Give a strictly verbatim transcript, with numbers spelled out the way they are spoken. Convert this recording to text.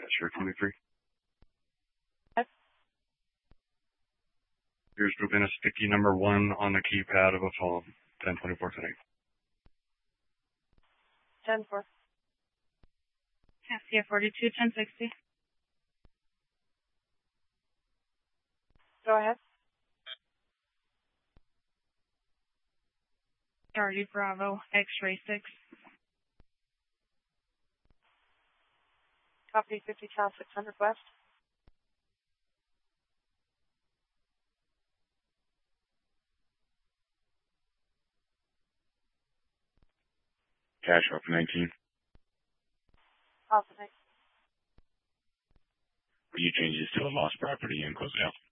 Sure, twenty-three. Yes. Here's to have been a sticky number one on the keypad of a phone. ten twenty-four tonight. ten four. Cassia forty-two, ten sixty. Go ahead. Charlie Bravo, X-ray six. Copy fifty Cal six hundred West. Cash off nineteen. Alpha nineteen. You change this to a lost property and close it out.